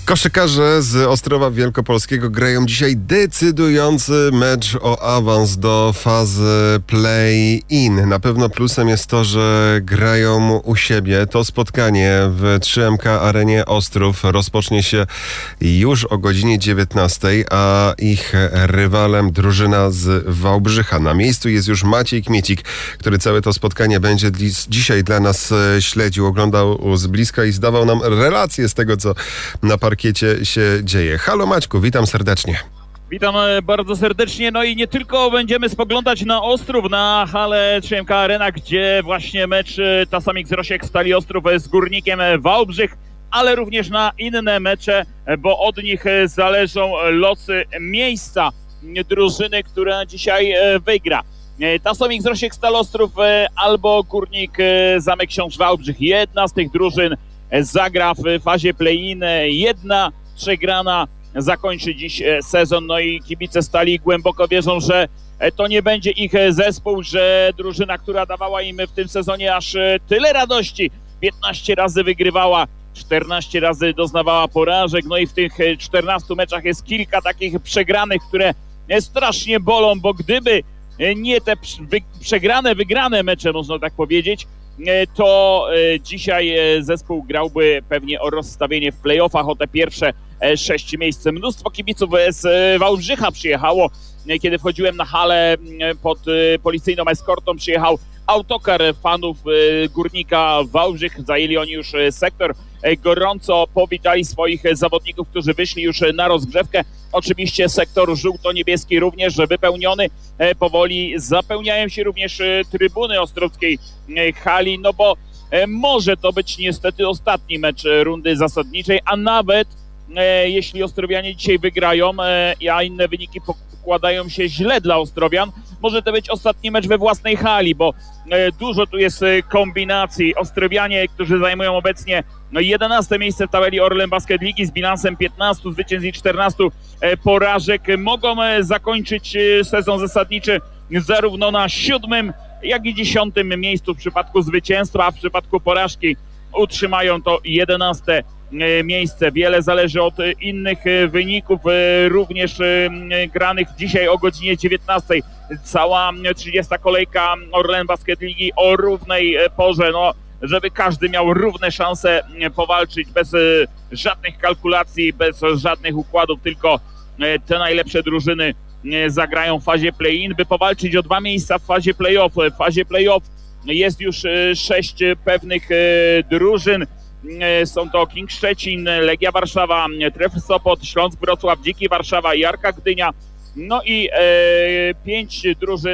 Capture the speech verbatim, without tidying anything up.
Koszykarze z Ostrowa Wielkopolskiego grają dzisiaj decydujący mecz o awans do fazy play-in. Na pewno plusem jest to, że grają u siebie. To spotkanie w trzy M K Arenie Ostrów rozpocznie się już o godzinie dziewiętnastej, a ich rywalem drużyna z Wałbrzycha. Na miejscu jest już Maciej Kmiecik, który całe to spotkanie będzie dzisiaj dla nas śledził, oglądał z bliska i zdawał nam relacje z tego, co na parkiecie się dzieje. Halo Maćku, witam serdecznie. Witam bardzo serdecznie, no i nie tylko będziemy spoglądać na Ostrów, na halę trzy M K Arena, gdzie właśnie mecz Tasomix Rosiek Stali Ostrów z Górnikiem Wałbrzych, ale również na inne mecze, bo od nich zależą losy miejsca drużyny, która dzisiaj wygra. Tasomix Rosiek Stal Ostrów albo Górnik Zamek Książ Wałbrzych. Jedna z tych drużyn zagra w fazie play-in, jedna przegrana zakończy dziś sezon, no i kibice Stali głęboko wierzą, że to nie będzie ich zespół, że drużyna, która dawała im w tym sezonie aż tyle radości, piętnaście razy wygrywała, czternaście razy doznawała porażek, no i w tych czternastu meczach jest kilka takich przegranych, które strasznie bolą, bo gdyby nie te przegrane, wygrane mecze, można tak powiedzieć, to dzisiaj zespół grałby pewnie o rozstawienie w playoffach, o te pierwsze sześć miejsc. Mnóstwo kibiców z Wałbrzycha przyjechało. Kiedy wchodziłem na halę pod policyjną eskortą, przyjechał autokar fanów Górnika Wałbrzych. Zajęli oni już sektor. Gorąco powitali swoich zawodników, którzy wyszli już na rozgrzewkę. Oczywiście sektor żółto-niebieski również wypełniony. Powoli zapełniają się również trybuny ostrowskiej hali, no bo może to być niestety ostatni mecz rundy zasadniczej, a nawet jeśli Ostrowianie dzisiaj wygrają, a inne wyniki pokładają się źle dla Ostrowian, może to być ostatni mecz we własnej hali, bo dużo tu jest kombinacji. Ostrowianie, którzy zajmują obecnie jedenaste miejsce w tabeli Orlen Basket Ligi z bilansem piętnastu zwycięstw i czternastu porażek, mogą zakończyć sezon zasadniczy zarówno na siódmym, jak i dziesiątym miejscu w przypadku zwycięstwa, a w przypadku porażki utrzymają to jedenaste miejsce. Wiele zależy od innych wyników, również granych dzisiaj o godzinie dziewiętnastej. Cała trzydziesta kolejka Orlen Basket Ligi o równej porze, no, żeby każdy miał równe szanse powalczyć bez żadnych kalkulacji, bez żadnych układów, tylko te najlepsze drużyny zagrają w fazie play-in, by powalczyć o dwa miejsca w fazie play-off. W fazie play-off jest już sześć pewnych drużyn. Są to King Szczecin, Legia Warszawa, Trefl Sopot, Śląsk Wrocław, Dziki Warszawa i Arka Gdynia. No i e, pięć drużyn